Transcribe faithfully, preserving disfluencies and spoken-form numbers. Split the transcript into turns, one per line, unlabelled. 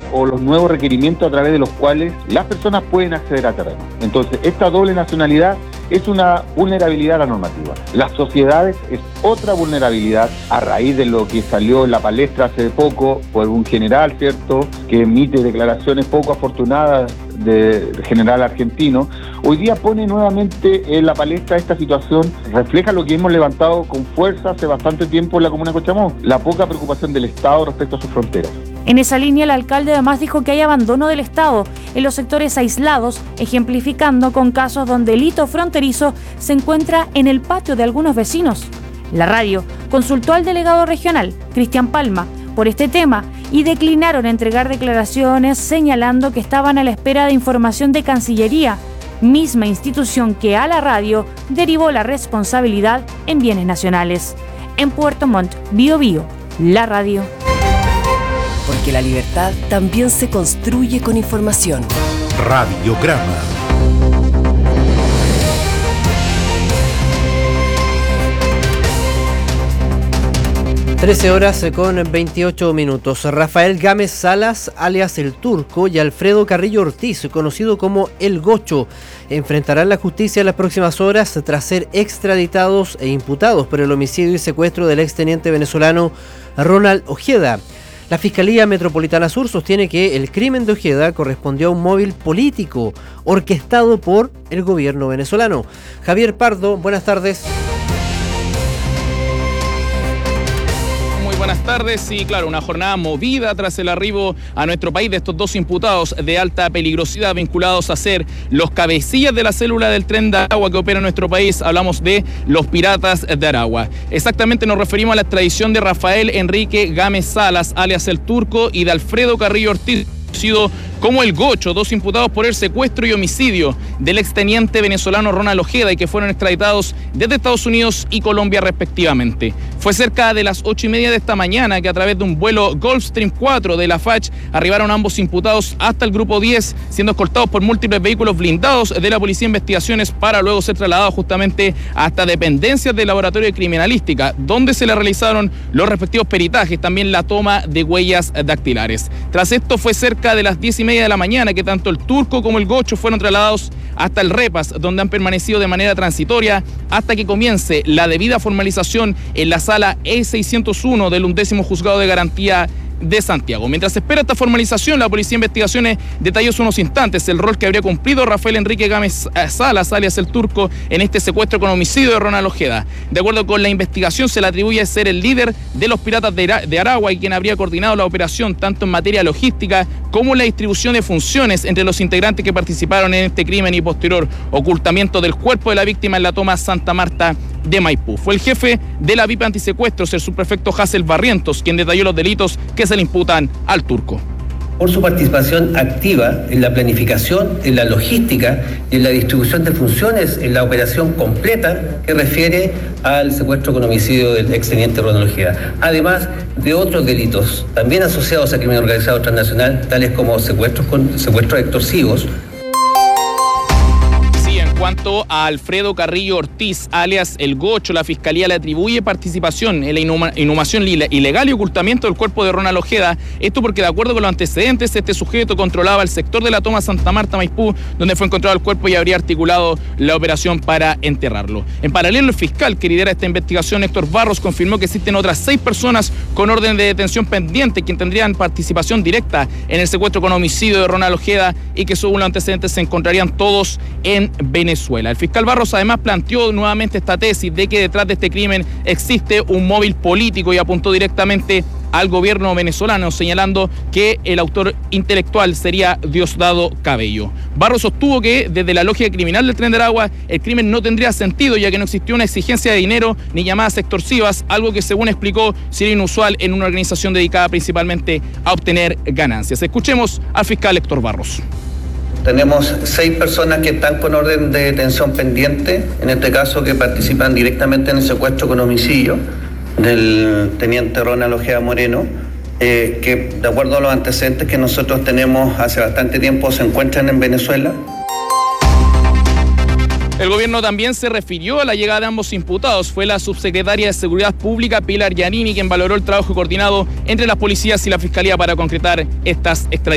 o los nuevos requerimientos a través de los cuales las personas pueden acceder a terreno. Entonces, esta doble nacionalidad es una vulnerabilidad a la normativa. Las sociedades es otra vulnerabilidad a raíz de lo que salió en la palestra hace poco por un general, ¿cierto?, que emite declaraciones poco afortunadas de general argentino. Hoy día pone nuevamente en la palestra esta situación, refleja lo que hemos levantado con fuerza hace bastante tiempo en la comuna de Cochamó, la poca preocupación del Estado respecto a sus fronteras.
En esa línea, el alcalde además dijo que hay abandono del Estado en los sectores aislados, ejemplificando con casos donde el hito fronterizo se encuentra en el patio de algunos vecinos. La radio consultó al delegado regional, Cristian Palma, por este tema y declinaron entregar declaraciones señalando que estaban a la espera de información de Cancillería, misma institución que a la radio derivó la responsabilidad en bienes nacionales. En Puerto Montt, Bío Bío, la radio.
Porque la libertad también se construye con información.
Radiograma.
trece horas con veintiocho minutos. Rafael Gámez Salas, alias El Turco, y Alfredo Carrillo Ortiz, conocido como El Gocho, enfrentarán la justicia en las próximas horas tras ser extraditados e imputados por el homicidio y secuestro del exteniente venezolano Ronald Ojeda. La Fiscalía Metropolitana Sur sostiene que el crimen de Ojeda correspondió a un móvil político orquestado por el gobierno venezolano. Javier Pardo, buenas tardes.
Buenas tardes. Y claro, una jornada movida tras el arribo a nuestro país de estos dos imputados de alta peligrosidad vinculados a ser los cabecillas de la célula del Tren de Aragua que opera en nuestro país. Hablamos de los Piratas de Aragua. Exactamente nos referimos a la extradición de Rafael Enrique Gámez Salas, alias El Turco, y de Alfredo Carrillo Ortiz, conocido como El Gocho, dos imputados por el secuestro y homicidio del exteniente venezolano Ronald Ojeda y que fueron extraditados desde Estados Unidos y Colombia respectivamente. Fue cerca de las ocho y media de esta mañana que a través de un vuelo Gulfstream cuatro de la F A C arribaron ambos imputados hasta el Grupo diez, siendo escoltados por múltiples vehículos blindados de la Policía de Investigaciones para luego ser trasladados justamente hasta dependencias del Laboratorio de Criminalística, donde se le realizaron los respectivos peritajes, también la toma de huellas dactilares. Tras esto fue cerca de las diez y media de la mañana que tanto El Turco como El Gocho fueron trasladados hasta el Repas, donde han permanecido de manera transitoria hasta que comience la debida formalización en la sala E seiscientos uno del undécimo Juzgado de Garantía de Santiago. Mientras se espera esta formalización, la Policía de Investigaciones detalló hace unos instantes el rol que habría cumplido Rafael Enrique Gámez Salas, alias El Turco, en este secuestro con homicidio de Ronald Ojeda. De acuerdo con la investigación, se le atribuye ser el líder de los Piratas de Aragua y quien habría coordinado la operación tanto en materia logística como en la distribución de funciones entre los integrantes que participaron en este crimen y posterior ocultamiento del cuerpo de la víctima en la toma Santa Marta de Maipú. Fue el jefe de la V I P Antisecuestros, el subprefecto Hassel Barrientos, quien detalló los delitos que se le imputan al Turco.
Por su participación activa en la planificación, en la logística y en la distribución de funciones en la operación completa que refiere al secuestro con homicidio del exteniente Ronald Ojeda, además de otros delitos también asociados a crimen organizado transnacional, tales como secuestros, con, secuestros extorsivos.
En cuanto a Alfredo Carrillo Ortiz, alias El Gocho, la Fiscalía le atribuye participación en la inhuma, inhumación ilegal y ocultamiento del cuerpo de Ronald Ojeda. Esto porque, de acuerdo con los antecedentes, este sujeto controlaba el sector de la toma Santa Marta Maipú, donde fue encontrado el cuerpo y habría articulado la operación para enterrarlo. En paralelo, el fiscal que lidera esta investigación, Héctor Barros, confirmó que existen otras seis personas con orden de detención pendiente quien tendrían participación directa en el secuestro con homicidio de Ronald Ojeda y que, según los antecedentes, se encontrarían todos en Venezuela. Venezuela. El fiscal Barros además planteó nuevamente esta tesis de que detrás de este crimen existe un móvil político y apuntó directamente al gobierno venezolano, señalando que el autor intelectual sería Diosdado Cabello. Barros sostuvo que desde la lógica criminal del Tren de Aragua el crimen no tendría sentido, ya que no existió una exigencia de dinero ni llamadas extorsivas, algo que, según explicó, sería inusual en una organización dedicada principalmente a obtener ganancias. Escuchemos al fiscal Héctor Barros.
Tenemos seis personas que están con orden de detención pendiente, en este caso que participan directamente en el secuestro con homicidio del teniente Ronald Ojeda Moreno, eh, que de acuerdo a los antecedentes que nosotros tenemos hace bastante tiempo se encuentran en Venezuela.
El gobierno también se refirió a la llegada de ambos imputados. Fue la subsecretaria de Seguridad Pública, Pilar Giannini, quien valoró el trabajo coordinado entre las policías y la Fiscalía para concretar estas extradiciones.